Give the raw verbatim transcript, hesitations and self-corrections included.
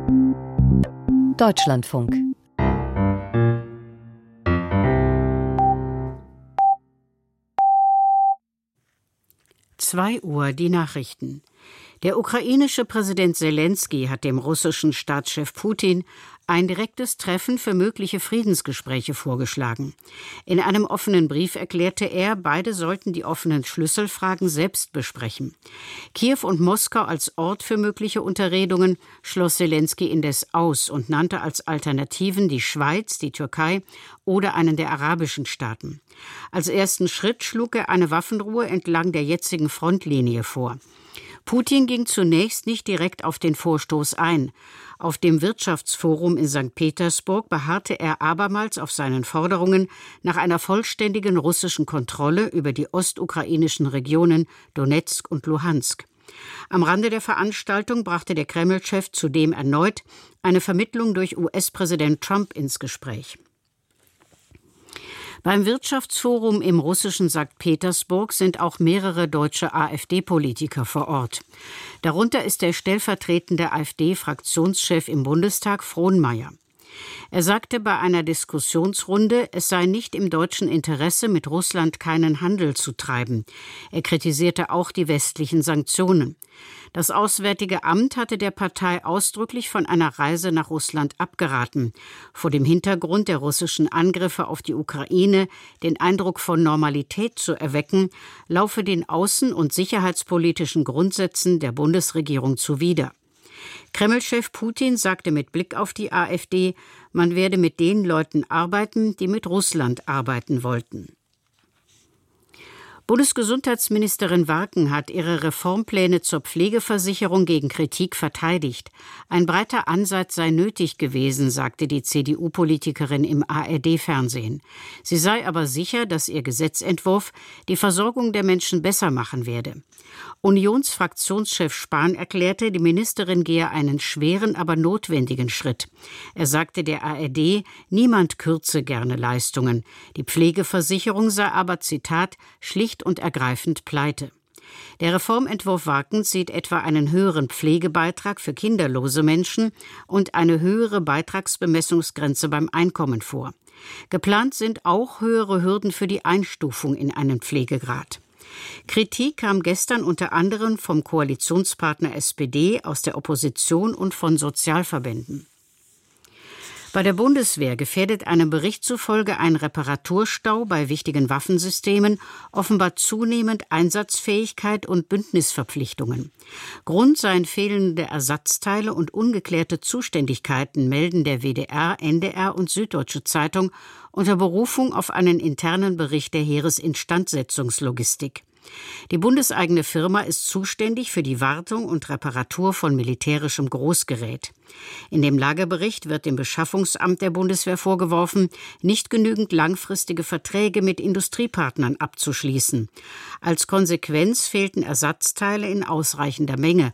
Deutschlandfunk. zwei Uhr die Nachrichten. Der ukrainische Präsident Selenskyj hat dem russischen Staatschef Putin ein direktes Treffen für mögliche Friedensgespräche vorgeschlagen. In einem offenen Brief erklärte er, beide sollten die offenen Schlüsselfragen selbst besprechen. Kiew und Moskau als Ort für mögliche Unterredungen schloss Selenskyj indes aus und nannte als Alternativen die Schweiz, die Türkei oder einen der arabischen Staaten. Als ersten Schritt schlug er eine Waffenruhe entlang der jetzigen Frontlinie vor. Putin ging zunächst nicht direkt auf den Vorstoß ein. Auf dem Wirtschaftsforum in Sankt Petersburg beharrte er abermals auf seinen Forderungen nach einer vollständigen russischen Kontrolle über die ostukrainischen Regionen Donezk und Luhansk. Am Rande der Veranstaltung brachte der Kreml-Chef zudem erneut eine Vermittlung durch U S-Präsident Trump ins Gespräch. Beim Wirtschaftsforum im russischen Sankt Petersburg sind auch mehrere deutsche AfD-Politiker vor Ort. Darunter ist der stellvertretende AfD-Fraktionschef im Bundestag Frohnmayer. Er sagte bei einer Diskussionsrunde, es sei nicht im deutschen Interesse, mit Russland keinen Handel zu treiben. Er kritisierte auch die westlichen Sanktionen. Das Auswärtige Amt hatte der Partei ausdrücklich von einer Reise nach Russland abgeraten. Vor dem Hintergrund der russischen Angriffe auf die Ukraine den Eindruck von Normalität zu erwecken, laufe den außen- und sicherheitspolitischen Grundsätzen der Bundesregierung zuwider. Kreml-Chef Putin sagte mit Blick auf die AfD, man werde mit den Leuten arbeiten, die mit Russland arbeiten wollten. Bundesgesundheitsministerin Warken hat ihre Reformpläne zur Pflegeversicherung gegen Kritik verteidigt. Ein breiter Ansatz sei nötig gewesen, sagte die C D U-Politikerin im A R D-Fernsehen. Sie sei aber sicher, dass ihr Gesetzentwurf die Versorgung der Menschen besser machen werde. Unionsfraktionschef Spahn erklärte, die Ministerin gehe einen schweren, aber notwendigen Schritt. Er sagte der A R D, niemand kürze gerne Leistungen. Die Pflegeversicherung sei aber, Zitat, schlicht und ergreifend pleite. Der Reformentwurf Warkens sieht etwa einen höheren Pflegebeitrag für kinderlose Menschen und eine höhere Beitragsbemessungsgrenze beim Einkommen vor. Geplant sind auch höhere Hürden für die Einstufung in einen Pflegegrad. Kritik kam gestern unter anderem vom Koalitionspartner S P D, aus der Opposition und von Sozialverbänden. Bei der Bundeswehr gefährdet einem Bericht zufolge ein Reparaturstau bei wichtigen Waffensystemen offenbar zunehmend Einsatzfähigkeit und Bündnisverpflichtungen. Grund seien fehlende Ersatzteile und ungeklärte Zuständigkeiten, melden der W D R, N D R und Süddeutsche Zeitung unter Berufung auf einen internen Bericht der Heeresinstandsetzungslogistik. Die bundeseigene Firma ist zuständig für die Wartung und Reparatur von militärischem Großgerät. In dem Lagebericht wird dem Beschaffungsamt der Bundeswehr vorgeworfen, nicht genügend langfristige Verträge mit Industriepartnern abzuschließen. Als Konsequenz fehlten Ersatzteile in ausreichender Menge,